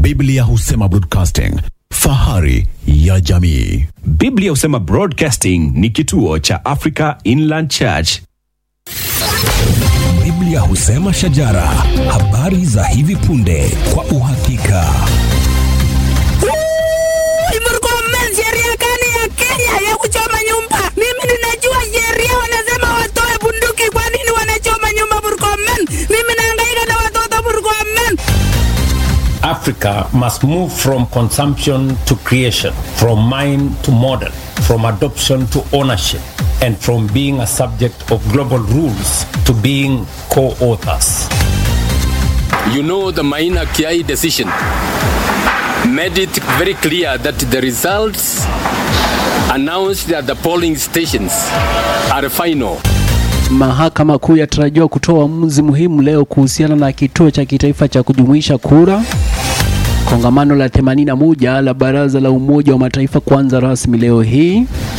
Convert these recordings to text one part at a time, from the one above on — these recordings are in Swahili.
Biblia husema broadcasting, fahari ya jamii. Biblia husema Broadcasting ni kituo cha Africa Inland Church. Biblia husema shajara, habari za hivi punde kwa uhakika. Murkomen sheria gani ya Kenya ya kuchoma nyumba? Mimi ninajua sheria wanasema watoe bunduki, kwa nini wanachoma nyumba Murkomen? Mimi naangaika na watoto Murkomen. Africa must move from consumption to creation, from mind to model, from adoption to ownership, and from being a subject of global rules to being co-authors. You know, the Maina Kiai decision made it very clear that the results announced at the polling stations are final. Mahakama Kuu yatarajiwa kutoa uamuzi muhimu leo kuhusiana na kituo cha kitaifa cha kujumuisha kura. Kongamano la 81 la Baraza la Umoja wa Mataifa kuanza rasmi leo hii.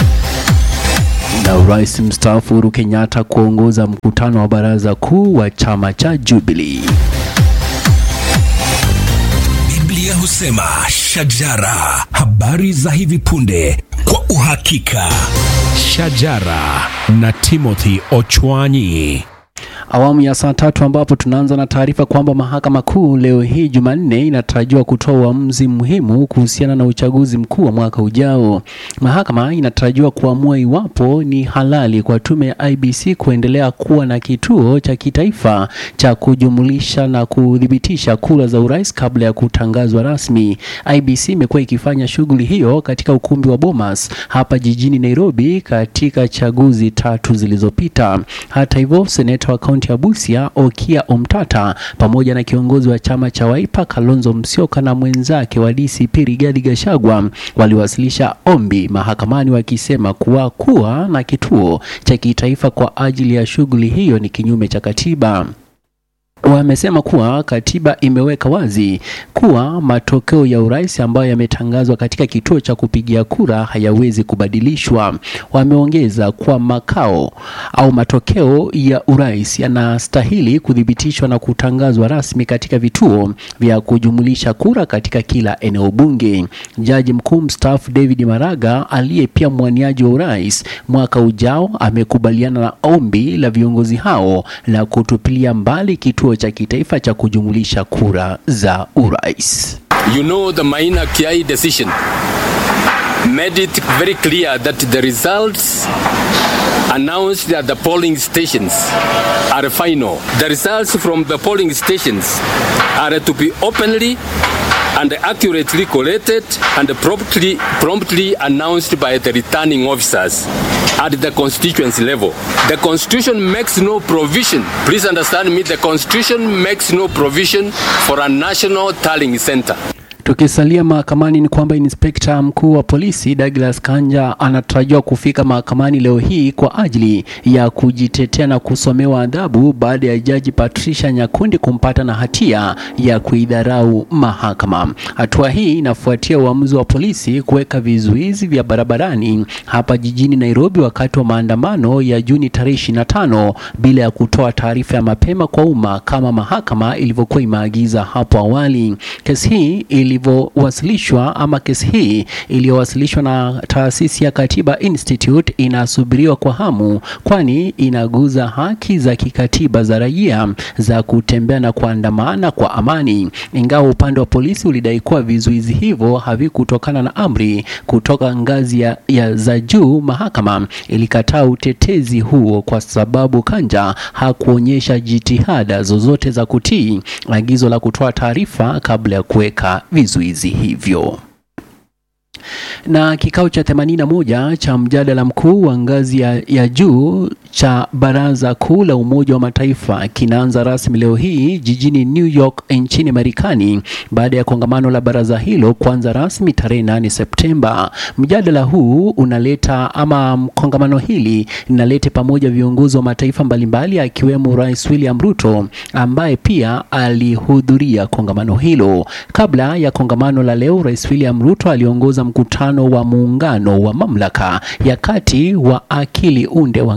Na Rais mstaafu Uhuru Kenyatta kuongoza mkutano wa Baraza Kuu wa chama cha Jubilee. Biblia husema shajara, habari za hivi punde kwa uhakika. Shajara na Timothy Ochwanyi. Awamu ya saa 3 ambapo tunaanza na taarifa kwamba Mahakama Kuu leo hii Jumanne inatarajiwa kutoa uamuzi muhimu kuhusiana na uchaguzi mkuu wa mwaka ujao. Mahakama inatarajiwa kuamua iwapo ni halali kwa tume ya IEBC kuendelea kuwa na kituo cha kitaifa cha kujumulisha na kudhibitisha kura za urais kabla ya kutangazwa rasmi. IEBC imekuwa ikifanya shughuli hiyo katika ukumbi wa Bomas hapa jijini Nairobi katika chaguzi 3 zilizopita. Hata hivyo, seneta wa kaunti ya Busia Okia Omtata pamoja na kiongozi wa chama cha Wiper Kalonzo Musyoka na mwenzake wa DCP Rigathi Gachagua waliwasilisha ombi mahakamani wakisema kuwa na kituo cha kitaifa kwa ajili ya shughuli hiyo ni kinyume cha katiba. Wamesema kuwa katiba imeweka wazi kuwa matokeo ya urais ambayo yametangazwa katika kituo cha kupigia kura hayawezi kubadilishwa. Wameongeza kuwa matokeo ya urais yanastahili kudhibitishwa na kutangazwa rasmi katika vituo vya kujumulisha kura katika kila eneo bunge. Jaji mkuu mstaafu David Maraga aliye pia mwaniaji wa urais mwaka ujao amekubaliana na ombi la viongozi hao la kutupilia mbali kituo cha kitaifa cha kujumulisha kura za urais. You know, the Maina Kiai decision made it very clear that the results announced at the polling stations are final. The results from the polling stations are to be openly and accurately collated and promptly announced by the returning officers at the constituency level. The Constitution makes no provision, please understand me, the Constitution makes no provision for a national tallying center. Tukisalia mahakamani ni kwamba Inspekta mkuu wa polisi Douglas Kanja anatarajiwa kufika mahakamani leo hii kwa ajili ya kujitetea na kusomewa adhabu baada ya Jaji Patricia Nyakundi kumpata na hatia ya kuidharau mahakama. Hatua hii inafuatia uamuzi wa polisi kuweka vizuizi vya barabarani hapa jijini Nairobi wakati wa maandamano ya Juni tarehe 25 bila ya kutoa taarifa ya mapema kwa umma kama mahakama ilivyokuwa imeagiza hapo awali. Kesi hii iliyowasilishwa na taasisi ya Katiba Institute inasubiriwa kwa hamu, kwani inaguza haki za kikatiba za raia za kutembea na kuandamana kwa amani. Ingawa upande wa polisi ulidai kuwa vizuizi hivyo havikutokana na amri kutoka ngazi za juu, mahakama ilikataa utetezi huo kwa sababu Kanja hakuonyesha jitihada zozote za kutii agizo la kutoa taarifa kabla ya kuweka vizuizi hivyo. Na kikao cha 81 cha mjadala mkuu wa ngazi ya juu cha Baraza Kuu la Umoja wa Mataifa kinaanza rasmi leo hii jijini New York nchini Marekani baada ya kongamano la baraza hilo kuanza rasmi tarehe 8 Septemba. Mjadala huu kongamano hili linaleta pamoja viongozi wa mataifa mbalimbali akiwemo Rais William Ruto ambaye pia alihudhuria kongamano hilo. Kabla ya kongamano la leo, Rais William Ruto aliongoza mkutano wa muungano wa mamlaka ya kati wa akili unde wa ngazi ya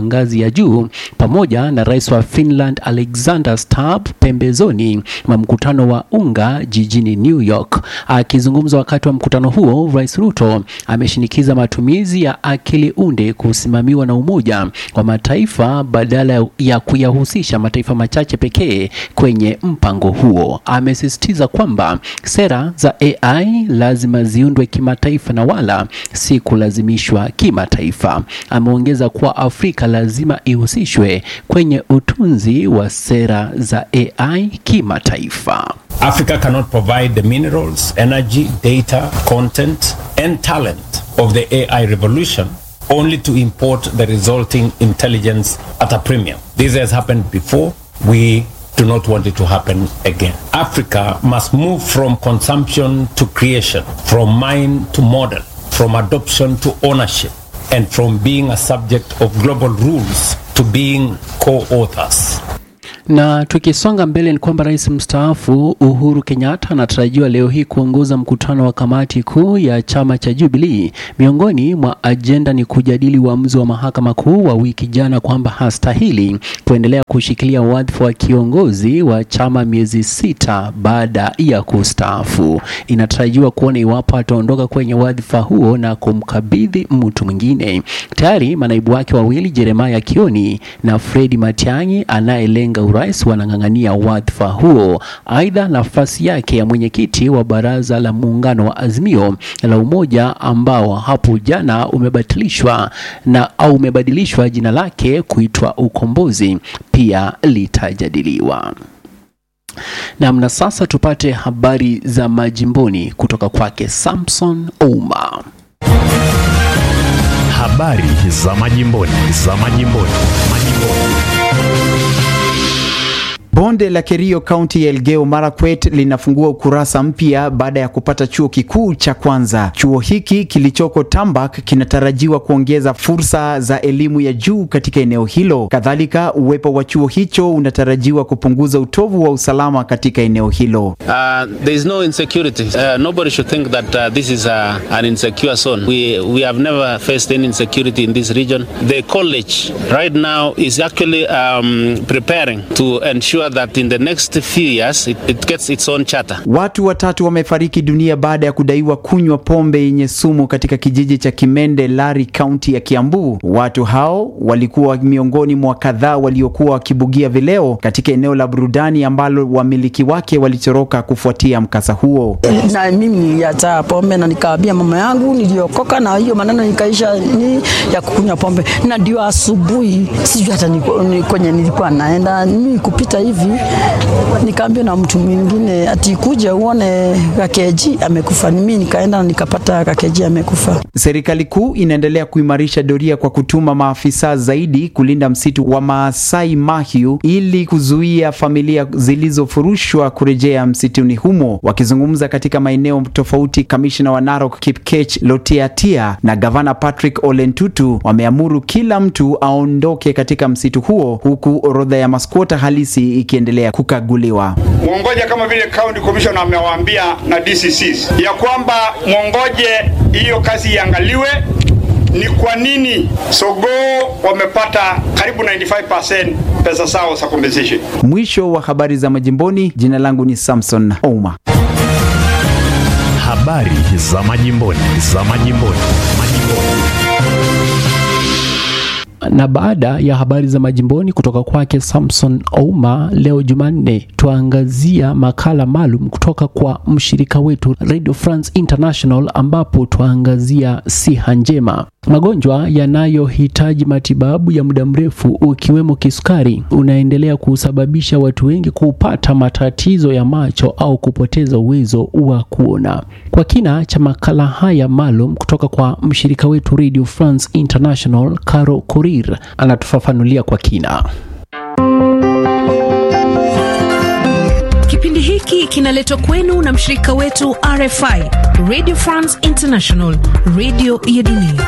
ya juu pamoja na rais wa Finland Alexander Stubb pembezoni mwa mkutano wa UNGA jijini New York. Akizungumza wakati wa mkutano huo, Rais Ruto ameshinikiza matumizi ya akili unde kusimamiwa na Umoja wa Mataifa badala ya kuyahusisha mataifa machache pekee kwenye mpango huo. Amesisitiza kwamba sera za AI lazima ziundwe kimataifa na wala si kulazimishwa kimataifa. Ameongeza kuwa Afrika lazima ihusishwe kwenye utunzi wa sera za AI kimataifa. Africa cannot provide the minerals, energy, data, content, and talent of the AI revolution only to import the resulting intelligence at a premium. This has happened before. We do not want it to happen again. Africa must move from consumption to creation, from mine to model, from adoption to ownership, and from being a subject of global rules to being co-authors. Na tukisonga mbele ni kwamba rais mstaafu Uhuru Kenyatta anatarajiwa leo hii kuongoza mkutano wa kamati kuu ya chama cha Jubilee. Miongoni mwa ajenda ni kujadili uamuzi wa mahakama kuu wa wiki jana kwamba hastahili kuendelea kushikilia wadhifa wa kiongozi wa chama miezi 6 baada ya kustaafu. Inatarajiwa kuona iwapo ataondoka kwenye wadhifa huo na kumkabidhi mtu mwingine. Tayari manaibu wake wawili Jeremiah Kioni na Fred Matiang'i anayelenga urais wanang'ang'ania wadhifa huo. Aidha, nafasi yake ya mwenyekiti wa baraza la muungano wa Azimio la Umoja ambao hapo jana umebadilishwa jina lake kuitwa Ukombozi pia litajadiliwa. Na sasa tupate habari za majimboni kutoka kwake Samson Ouma. Habari za majimboni. Bonde la Kerio County ya Elgeyo Marakwet linafungua ukurasa mpya baada ya kupata chuo kikuu cha kwanza. Chuo hiki kilichoko Tambak kinatarajiwa kuongeza fursa za elimu ya juu katika eneo hilo. Kadhalika, uwepo wa chuo hicho unatarajiwa kupunguza utovu wa usalama katika eneo hilo. There is no insecurity. Nobody should think that this is an insecure zone. We have never faced any insecurity in this region. The college right now is actually preparing to ensure that in the next few years it gets its own charter. Watu watatu wamefariki dunia baada ya kudaiwa kunywa pombe yenye sumu katika kijiji cha Kimende, Lari, County ya Kiambu. Watu hao walikuwa miongoni mwa kadhaa waliokuwa wakibugia vileo katika eneo la burudani ambalo wamiliki wake walitoroka kufuatia mkasa huo. Na mimi niliacha pombe na nikaambia mama yangu, niliokoka na hiyo maneno nikaisha ni ya kunywa pombe. Na ndio asubuhi sijui hata kwenye nilikuwa naenda mimi kupita hivi nikaambia na mtu mwingine ati kuja uone Kakeji amekufa. Mimi nikaenda na nikapata Kakeji amekufa. Serikali kuu inaendelea kuimarisha doria kwa kutuma maafisa zaidi kulinda msitu wa Maasai Mahiu ili kuzuia familia zilizofurushwa kurejea msituni humo. Wakizungumza katika maeneo tofauti, kamishna wa Narok Kipkech Lotiatia na gavana Patrick Olentutu wameamuru kila mtu aondoke katika msitu huo, huku orodha ya maskota halisi ikiendelea kukaguliwa. Mwongoje kama vile county commissioner amewaambia na DCCs ya kwamba mwongoje hiyo kazi iangaliwe. Ni kwa nini Sogoo wamepata karibu 95% pesa zao za compensation. Mwisho wa habari za majimboni. Jina langu ni Samson Ouma. Habari za majimboni. Na baada ya habari za majimboni kutoka kwake Samson Ouma, leo Jumanne tuangazia makala maalum kutoka kwa mshirika wetu Radio France International, ambapo tuangazia siha njema. Magonjwa yanayohitaji matibabu ya muda mrefu ukiwemo kisukari unaendelea kusababisha watu wengi kupata matatizo ya macho au kupoteza uwezo wa kuona. Kwa kina cha makala haya maalum kutoka kwa mshirika wetu Radio France International, Caro Korir anatufafanulia kwa kina. Kipindi hiki kinaletwa kwenu na mshirika wetu RFI, Radio France International, radio ya dunia.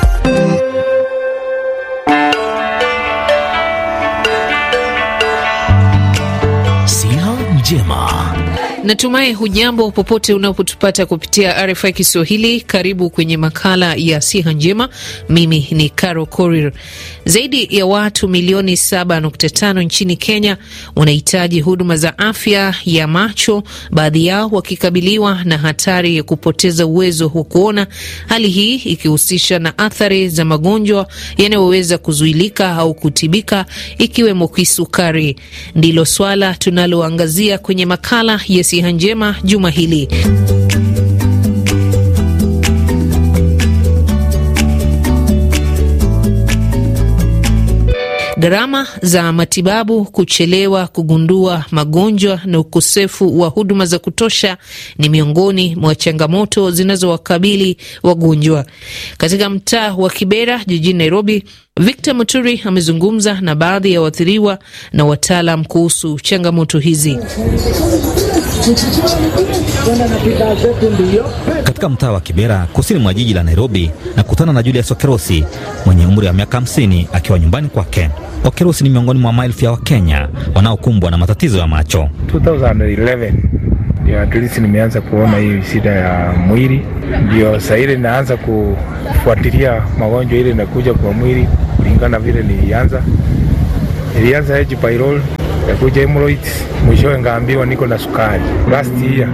Siha njema. Natumai hujambo popote unapotupata kupitia RFI Kiswahili. Karibu kwenye makala ya Siha Njema. Mimi ni Caro Korir. Zaidi ya watu milioni 7.5 nchini Kenya wanahitaji huduma za afya ya macho, baadhi yao wakikabiliwa na hatari ya kupoteza uwezo wa kuona, hali hii ikihusisha na athari za magonjwa yanayoweza kuzuilika au kutibika, ikiwemo kisukari. Ndilo swala tunaloangazia kwenye makala ya Siha Njema juma hili. Gharama za matibabu, kuchelewa kugundua magonjwa na ukosefu wa huduma za kutosha ni miongoni mwa changamoto zinazowakabili wagonjwa. Katika mtaa wa Kibera jijini Nairobi, Victor Muturi amezungumza na baadhi ya waathiriwa na wataalam kuhusu changamoto hizi. Katika mtaa wa Kibera, kusini mwa jiji la Nairobi, na kutana na Julius Okerosi mwenye umri wa miaka 50 akiwa nyumbani kwake. Okerosi ni miongoni mwa maelfu ya Wakenya wanaokumbwa na matatizo ya macho. 2011 ndio at least nimeanza kuona hii shida ya mwili, ndio sasa ile naanza kufuatilia magonjwa ile inakuja kwa mwili kulingana vile nilianza H. pylori, kuja hemorrhoids, mwishowe ngaambiwa niko na sukari. Last year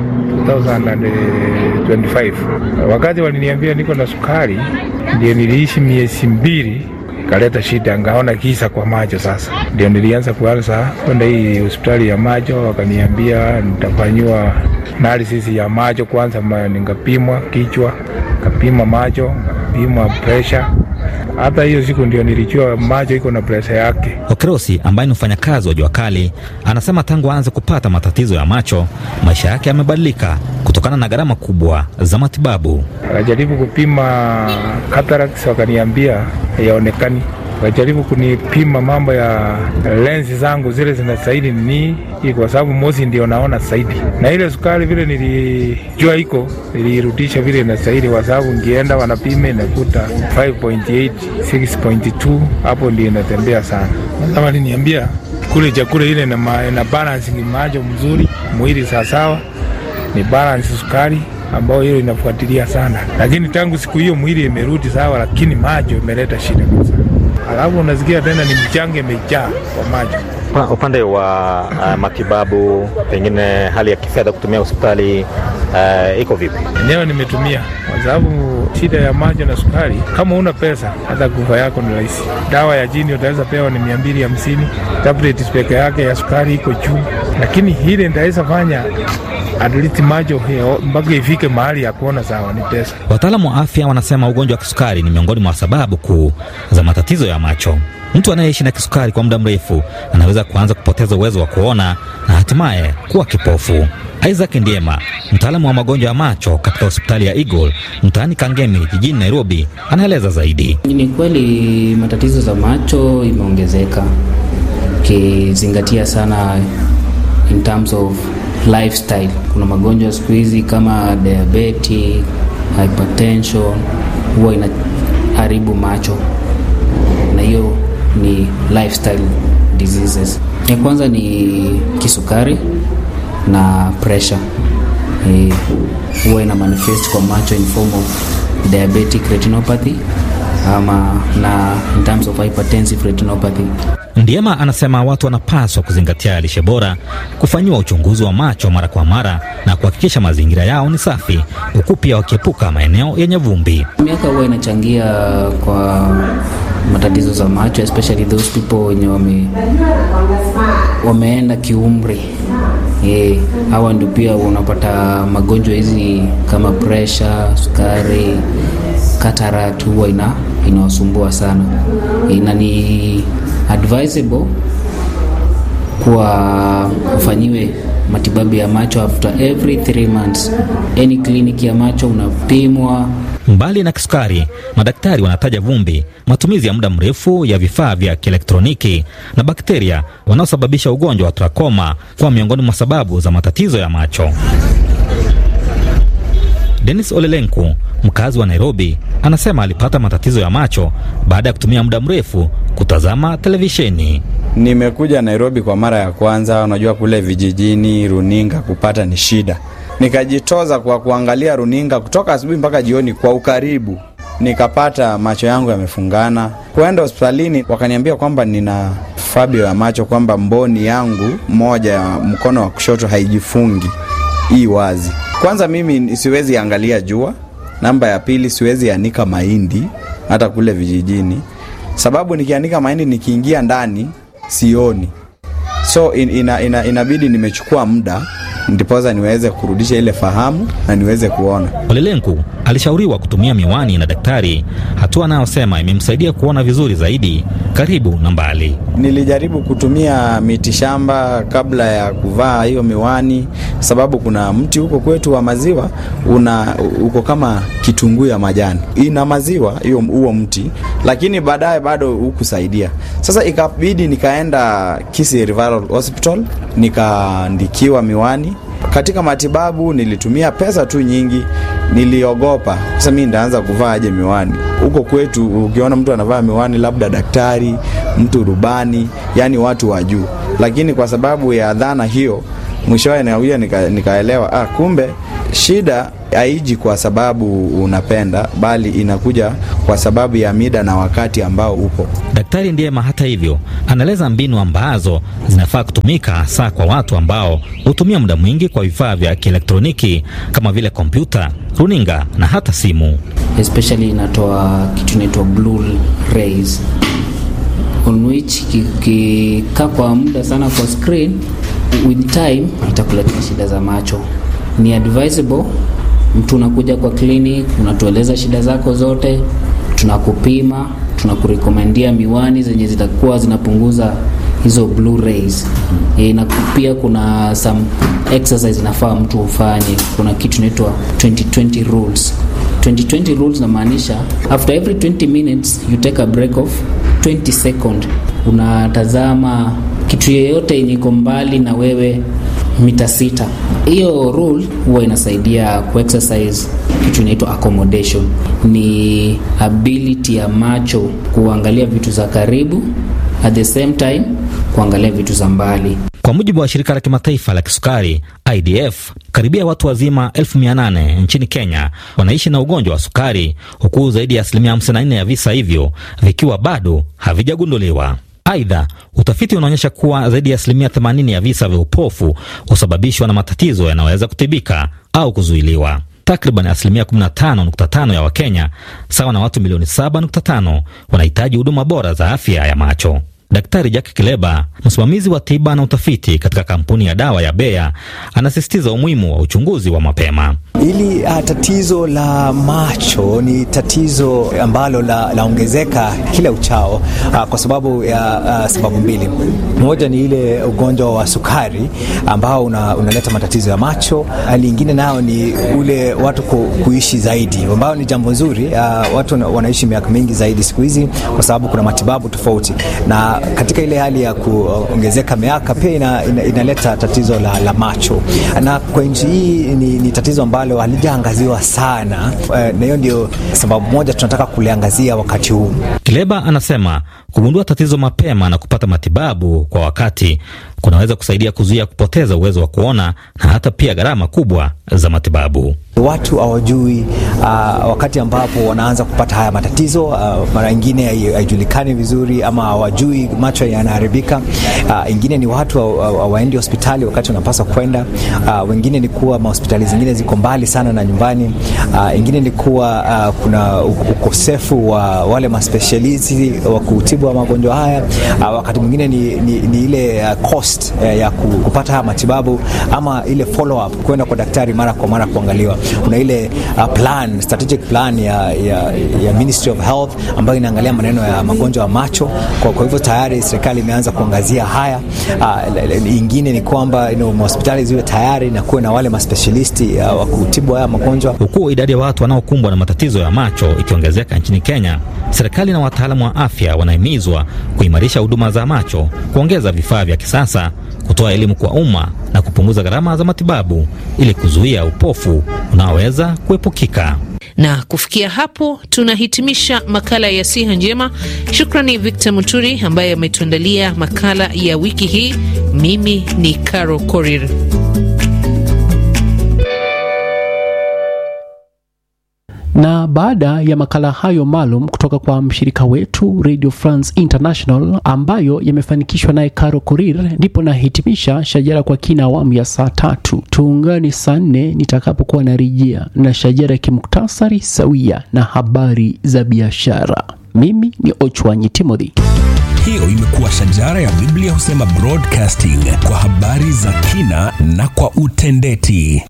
2025 wakati waliniambia niko na sukari, ndio niliishi miezi 2 kaleta shida, ngaona kisa kwa macho. Sasa ndio nilianza kwenda hii hospitali ya macho, wakaniambia nitafanywa analysis ya macho kwanza, ningapimwa kichwa, kapima macho, kapima pressure. Hata hiyo siku ndio nilijua macho iko na pressure yake. Okerosi ambaye ni mfanyakazi wa jua kali anasema tangu aanze kupata matatizo ya macho, maisha yake yamebadilika kutokana na gharama kubwa za matibabu. Wajaribu kupima cataracts, wakaniambia yaonekani. Wajaribu kunipima mambo ya lensi zangu zile zinasaidi ni kwa sababu mosi ndio naona zaidi. Na ile sukari vile nilijua iko, nilirudisha vile inasaidi kwa sababu ngienda wanapime nakuta 5.8, 6.2, hapo ndio inatembea sana. Kama waliniambia kule chakula ile na balance ni macho mzuri, mwili sawa, ni balance sukari ambao hiyo inafuatilia sana. Lakini tangu siku hiyo mwili imerudi sawa, lakini macho imeleta shida kabisa. Alafu unasikia tena ni mchange imejaa kwa macho. Upande wa matibabu, pengine hali ya kifedha kutumia hospitali iko vipi? Leo nimetumia kwa sababu shida ya macho na sukari, kama una pesa hata kufa yako ni rahisi. Dawa ya jini utaweza pewa ni 250, tablets peke yake ya sukari iko juu, lakini hile ndaweza fanya adiliti macho hiyo mpaka ifike mahali ya kuona sawa ni pesa. Wataalamu wa afya wanasema ugonjwa wa kisukari ni miongoni mwa sababu kuu za matatizo ya macho. Mtu anayeishi na kisukari kwa muda mrefu anaweza kuanza kupoteza uwezo wa kuona na hatimaye kuwa kipofu. Isaac Ndiema, mtaalamu wa magonjwa ya macho katika hospitali ya Eagle mtaani Kangemi jijini Nairobi, anaeleza zaidi. Ni kweli matatizo za macho imeongezeka, kizingatia sana in terms of lifestyle. Kuna magonjwa siku hizi kama diabetes, hypertension huwa inaharibu macho, na hiyo ni lifestyle diseases. Ya kwanza ni kisukari na pressure. Huwa ina manifest kwa macho in form of diabetic retinopathy na in terms of hypertensive retinopathy. Ndiema anasema watu wanapaswa kuzingatia lishe bora, kufanyiwa uchunguzi wa macho mara kwa mara na kuhakikisha mazingira yao ni safi, huku pia wakiepuka maeneo yenye vumbi. Miaka huwa inachangia kwa matatizo za macho, especially those people wenye wameenda kiumri. Hawa ndio pia unapata magonjwa hizi kama pressure, sukari, cataract huwa inawasumbua sana. Ni advisable kwa kufanyiwe matibabu ya macho after every 3 months. Any clinic ya macho unapimwa. Mbali na kisukari, madaktari wanataja vumbi, matumizi ya muda mrefu ya vifaa vya kielektroniki na bakteria wanaosababisha ugonjwa wa trakoma kwa miongoni mwa sababu za matatizo ya macho. Dennis Olelenku, mkazi wa Nairobi, anasema alipata matatizo ya macho baada ya kutumia muda mrefu kutazama televisheni. Nimekuja Nairobi kwa mara ya kwanza, unajua kule vijijini runinga kupata ni shida. Nikajitoza kwa kuangalia runinga kutoka asubuhi mpaka jioni kwa ukaribu. Nikapata macho yangu yamefungana. Kwenda hospitalini wakaniambia kwamba nina fabio ya macho, kwamba mboni yangu moja ya mkono wa kushoto haijifungi hii wazi. Kwanza mimi siwezi angalia jua. Namba ya pili, siwezi anika mahindi hata kule vijijini. Sababu nikianika mahindi nikiingia ndani sioni. So inabidi nimechukua muda ndipoza niweze kurudisha ile fahamu na niweze kuona. Olelenku alishauriwa kutumia miwani na daktari, hatua anayosema imemsaidia kuona vizuri zaidi karibu na mbali. Nilijaribu kutumia mitishamba kabla ya kuvaa hiyo miwani, sababu kuna mti huko kwetu wa maziwa uko kama kitunguu ya majani. Ina maziwa huo mti, lakini baadaye bado hukusaidia. Sasa ikabidi nikaenda Kisii Referral Hospital, nikaandikiwa miwani. Katika matibabu nilitumia pesa tu nyingi, niliogopa. Sasa mimi ndaanza kuvaa aje miwani? Huko kwetu ukiona mtu anavaa miwani labda daktari, mtu rubani, yani watu wa juu. Lakini kwa sababu ya dhana hiyo, mwishowe nikaelewa kumbe shida haiji kwa sababu unapenda, bali inakuja kwa sababu ya mida na wakati ambao upo. Daktari Ndiema hata hivyo anaeleza mbinu ambazo zinafaa kutumika hasa kwa watu ambao hutumia muda mwingi kwa vifaa vya kielektroniki kama vile kompyuta, runinga na hata simu. Especially inatoa kitu inaitwa blue rays, on which kikaa kwa muda sana kwa screen, with time itakuletea shida za macho. Ni advisable mtu unakuja kwa clinic, unatueleza shida zako zote, tunakupima, tunakurekomendia miwani zenye zitakuwa zinapunguza hizo blue rays. Na pia kuna some exercise inafaa mtu ufanye. Kuna kitu inaitwa 20-20 rules. 20-20 rules inamaanisha after every 20 minutes you take a break of 20 seconds. Unatazama kitu yoyote yenye iko mbali na wewe mita 6. Hiyo rule huwa inasaidia ku-exercise kitu inaitwa accommodation. Ni ability ya macho kuangalia vitu za karibu, at the same time kuangalia vitu za mbali. Kwa mujibu wa shirika la kimataifa la kisukari IDF, karibia watu wazima 1800 nchini Kenya wanaishi na ugonjwa wa sukari, huku zaidi ya 54% ya visa hivyo vikiwa bado havijagunduliwa. Aidha, utafiti unaonyesha kuwa zaidi ya 80% ya visa vya upofu husababishwa na matatizo yanayoweza kutibika au kuzuiliwa. Takriban 15.5% ya Wakenya, sawa na watu milioni 7.5, wanahitaji huduma bora za afya ya macho. Daktari Jack Kileba, msimamizi wa tiba na utafiti katika kampuni ya dawa ya Bayer, anasisitiza umuhimu wa uchunguzi wa mapema. Ili tatizo la macho ni tatizo ambalo laongezeka kila uchao kwa sababu ya sababu mbili. Moja ni ile ugonjwa wa sukari ambao unaleta matatizo ya macho. Lingine nao ni ule watu kuishi zaidi, ambao ni jambo nzuri. Watu wanaishi miaka mingi zaidi siku hizi kwa sababu kuna matibabu tofauti, na katika ile hali ya kuongezeka miaka pia inaleta tatizo la macho. Na kwa nchi hii ni tatizo ambalo halijaangaziwa sana, na hiyo ndio sababu moja tunataka kuliangazia wakati huu. Kileba anasema kugundua tatizo mapema na kupata matibabu kwa wakati kunaweza kusaidia kuzuia kupoteza uwezo wa kuona na hata pia gharama kubwa za matibabu. Watu hawajui wakati ambapo wanaanza kupata haya matatizo. Mara nyingine haijulikani vizuri ama hawajui macho yanaharibika. Ingine ni watu hawaendi hospitali wakati wanapaswa kwenda. Wengine ni kuwa hospitali zingine ziko mbali sana na nyumbani. Ingine ni kuwa kuna ukosefu wa wale maspecialisti wa kutibu magonjwa haya. Wakati mwingine ni ile cost ya kupata haya matibabu ama ile follow up, kwenda kwa daktari mara kwa mara kuangaliwa. Kuna ile strategic plan ya Ministry of Health ambayo inaangalia maneno ya magonjwa ya macho. Kwa hivyo tayari serikali imeanza kuangazia haya. Ingine ni kwamba hospitali ziwe tayari na kuwe na wale maspecialisti wa kutibu haya magonjwa. Huku idadi ya watu wanaokumbwa na matatizo ya macho ikiongezeka nchini Kenya, serikali na wataalamu wa afya wanahimizwa kuimarisha huduma za macho, kuongeza vifaa vya kisasa, kutoa elimu kwa umma na kupunguza gharama za matibabu ili kuzuia upofu unaoweza kuepukika. Na kufikia hapo tunahitimisha makala ya Siha Njema. Shukrani Victor Muturi ambaye ametuandalia makala ya wiki hii. Mimi ni Caro Korir. Na baada ya makala hayo maalum kutoka kwa mshirika wetu Radio France International ambayo yamefanikishwa naye Caro Korir, ndipo nahitimisha Shajara kwa kina awamu ya saa 3. Tuungane saa 4 nitakapokuwa narejea na Shajara kimuktasari sawia na habari za biashara. Mimi ni Ochwanyi Timothy. Hiyo imekuwa Shajara ya Biblia Husema Broadcasting, kwa habari za kina na kwa utendeti.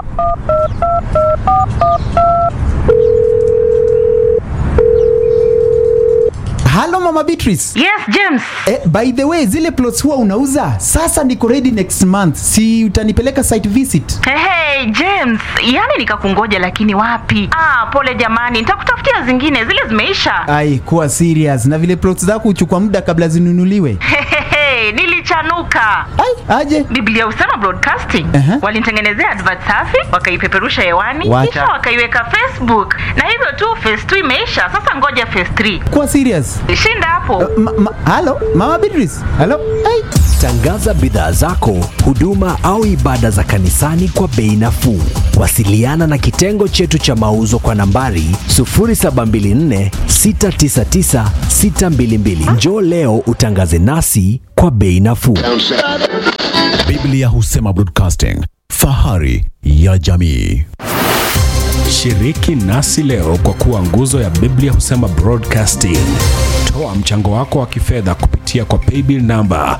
Hello Mama Beatrice. Yes, James. By the way, zile plots huwa unauza? Sasa niko ready next month. Si utanipeleka site visit? Hey, James, yani nikakungoja lakini wapi? Pole jamani, nitakutafutia zingine, zile zimeisha. Ai, kuwa serious. Na vile plots zako huchukua muda kabla zinunuliwe. Nilichanuka. Aje? Biblia Husema Broadcasting walinitengenezea advert safi, wakaipeperusha hewani, kisha wakaiweka Facebook, na hivyo tu phase 2 imeisha. Sasa ngoja phase 3. Kuwa serious. Shinda hapo. Hello Mama Beatrice. Hello. Tangaza bidhaa zako, huduma au ibada za kanisani kwa bei nafuu. Wasiliana na kitengo chetu cha mauzo kwa nambari 0724 699 622. Njoo leo utangaze nasi kwa bei nafuu. Biblia Husema Broadcasting, fahari ya jamii. Shiriki nasi leo kwa kuwa nguzo ya Biblia Husema Broadcasting. Toa mchango wako wa kifedha kupitia kwa paybill number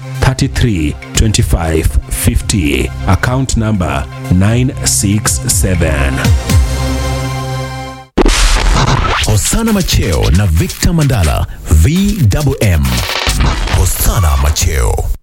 332550, account number 967. Hosana Macheo na Victor Mandala, VMM. Hosana Macheo.